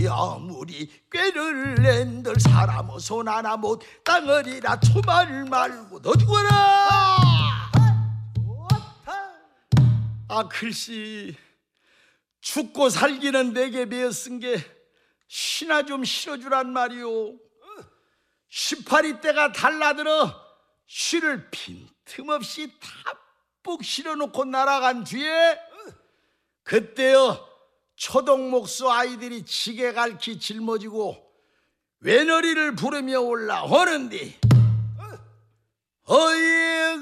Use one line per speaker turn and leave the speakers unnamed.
아무리 꾀를 낸들 사람의 손 하나 못 땅을이라 초말 말고 너 죽어라. 아 글씨 죽고 살기는 내게 배었은 게 시나 좀 실어주란 말이오. 18이 때가 달라들어 시를 빈틈없이 다뿍 실어놓고 날아간 뒤에 그때여 초동목수 아이들이 지게 갈퀴 짊어지고 외너리를 부르며 올라오는디 어이